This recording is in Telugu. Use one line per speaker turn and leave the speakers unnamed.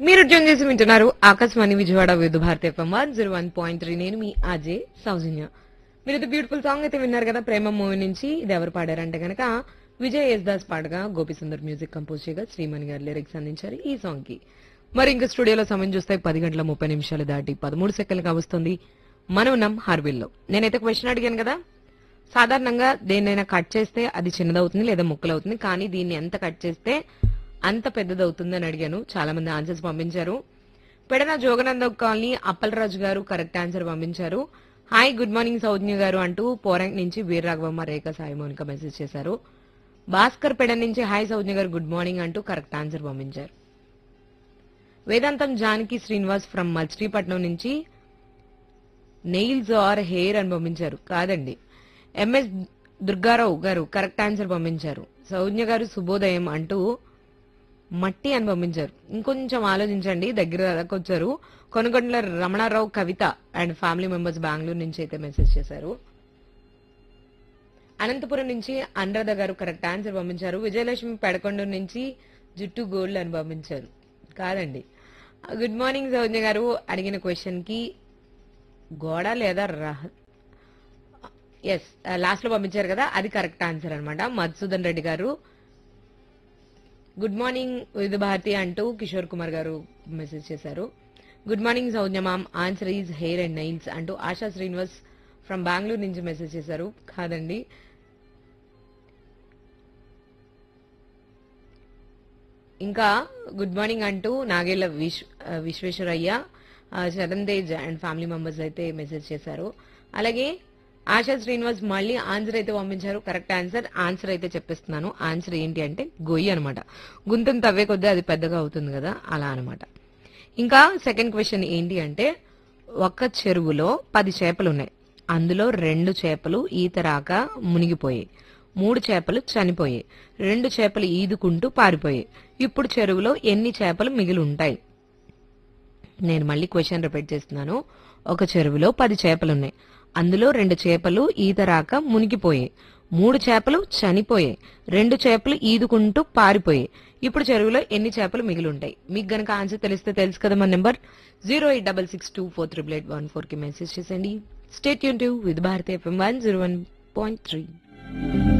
మీరు ట్యూన్ చేసి వింటున్నారు ఆకాశవాణి విజయవాడ విధు భారతి ఎఫ్ఎం 101.3. నేను మీ అజయ్ సౌజన్య. మీరు ఇది బ్యూటిఫుల్ సాంగ్ అయితే విన్నారు కదా, ప్రేమ మూవీ నుంచి. ఇది ఎవరు పాడారంటే గనక విజయ్ యేసుదాస్ పాడగా గోపిసుందర్ మ్యూజిక్ కంపోజ్ చేయగా శ్రీమణి గారు లిరిక్స్ అందించారు ఈ సాంగ్ కి. మరి ఇంకా స్టూడియోలో సమయం చూస్తే 10:30 దాటి 13 సెకండ్లుగా వస్తుంది. మనం ఉన్నాం హార్బిల్లో. నేనైతే క్వశ్చన్ అడిగాను కదా, సాధారణంగా దేన్నైనా కట్ చేస్తే అది చిన్నదవుతుంది లేదా ముక్కలవుతుంది, కానీ దీన్ని ఎంత కట్ చేస్తే అంత పెద్దదవుతుంది అని అడిగాను. చాలా మంది ఆన్సర్స్ పంపించారు. పెడన జోగనంద కాలనీ అప్పలరాజు గారు కరెక్ట్ ఆన్సర్ పంపించారు. హాయ్ గుడ్ మార్నింగ్ సౌజ్ఞ గారు అంటూ పోరంక్ నుంచి వీరరాఘవమ్మ రేఖ సాయి మౌనిక మెసేజ్ చేశారు. భాస్కర్ పెడ నుంచి హాయ్ సౌజ్ఞ గారు గుడ్ మార్నింగ్ అంటూ కరెక్ట్ ఆన్సర్ పంపించారు. వేదాంతం జానకి శ్రీనివాస్ ఫ్రమ్ మచిలీపట్నం నుంచి నెయిల్స్ ఆర్ హెయిర్ అని పంపించారు. కాదండి, ఎంఎస్ దుర్గారావు గారు కరెక్ట్ ఆన్సర్ పంపించారు. సౌజ్ఞ గారు శుభోదయం అంటూ మట్టి అని పంపించారు. ఇంకొంచెం ఆలోచించండి, దగ్గర దాకా వచ్చారు. కొనగొండల రమణారావు కవిత అండ్ ఫ్యామిలీ మెంబర్స్ బెంగళూరు నుంచి అయితే మెసేజ్ చేశారు. అనంతపురం నుంచి అనురాధ గారు కరెక్ట్ ఆన్సర్ పంపించారు. విజయలక్ష్మి పెడకొండూరు నుంచి జుట్టు గోల్డ్ అని పంపించారు. కాదండి. గుడ్ మార్నింగ్ సౌజ్ఞ గారు అడిగిన క్వశ్చన్ కి గోడ లేదా ఎస్ లాస్ట్ లో పంపించారు కదా, అది కరెక్ట్ ఆన్సర్ అనమాట. మధుసూదన్ రెడ్డి గారు గుడ్ మార్నింగ్ విధ భారతి అంటూ కిషోర్ కుమార్ గారు మెసేజ్ చేశారు. Good morning Saujna ma'am, answer is hair and nails అంటూ ఆశా శ్రీనివాస్ ఫ్రమ్ బెంగళూరు నుంచి మెసేజ్ చేశారు. కాదండి. ఇంకా గుడ్ మార్నింగ్ అంటూ Nagella Visvesvaraya, Charan Tej and family members అయితే మెసేజ్ చేశారు. అలాగే ఆశా శ్రీనివాస్ మళ్ళీ ఆన్సర్ అయితే పంపించారు. కరెక్ట్ ఆన్సర్ అయితే చెప్పేస్తున్నాను. ఆన్సర్ ఏంటి అంటే గొయ్యి అనమాట. గుంతను తవ్వే కొద్దీ అది పెద్దగా అవుతుంది కదా, అలా అనమాట. ఇంకా సెకండ్ క్వశ్చన్ ఏంటి అంటే, ఒక చెరువులో 10 చేపలు ఉన్నాయి. అందులో 2 చేపలు ఈత రాక మునిగిపోయాయి, 3 చేపలు చనిపోయాయి, 2 చేపలు ఈదుకుంటూ పారిపోయాయి. ఇప్పుడు చెరువులో ఎన్ని చేపలు మిగిలి ఉంటాయి? నేను మళ్ళీ క్వశ్చన్ రిపీట్ చేస్తున్నాను. ఒక చెరువులో 10 చేపలున్నాయి. అందులో 2 చేపలు ఈత రాక మునిగిపోయాయి, 3 చేపలు చనిపోయాయి, 2 చేపలు ఈదుకుంటూ పారిపోయాయి. ఇప్పుడు చెరువులో ఎన్ని చేపలు మిగిలి ఉంటాయి? మీకు గనక ఆన్సర్ తెలిస్తే తెలుసు కదా, మన నెంబర్ 08662488814 కి మెసేజ్ చేసేయండి. Stay tune to with Bharati FM 101.3.